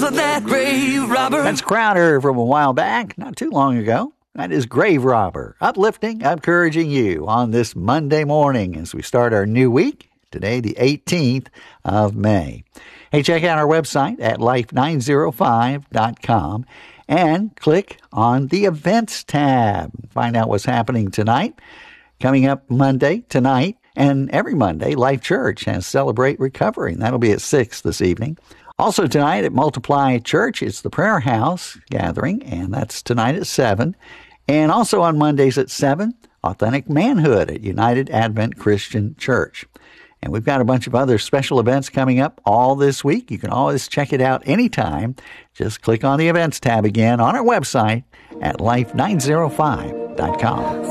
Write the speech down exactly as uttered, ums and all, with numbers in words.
of that grave robber. That's Crowder from a while back, not too long ago. That is Grave Robber, uplifting, encouraging you on this Monday morning as we start our new week, today the eighteenth of May. Hey, check out our website at life nine oh five dot com and click on the Events tab. Find out what's happening tonight. Coming up Monday, tonight, and every Monday, Life Church has Celebrate Recovery, and that'll be at six this evening. Also tonight at Multiply Church, it's the Prayer House gathering, and that's tonight at seven. And also on Mondays at seven, Authentic Manhood at United Advent Christian Church. And we've got a bunch of other special events coming up all this week. You can always check it out anytime. Just click on the Events tab again on our website at life nine oh five dot com.